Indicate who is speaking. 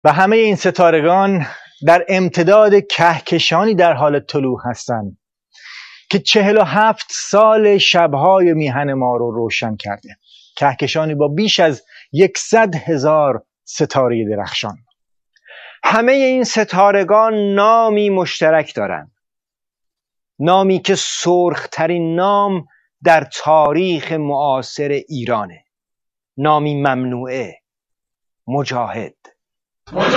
Speaker 1: و همه این ستارگان در امتداد کهکشانی در حال طلوع هستند که 47 سال شبهای میهن ما رو روشن کرده. کهکشانی با بیش از 100,000 ستاره درخشان.
Speaker 2: همه این ستارگان نامی مشترک دارند، نامی که سرخ‌ترین نام در تاریخ معاصر ایرانه، نامی ممنوعه: مجاهد.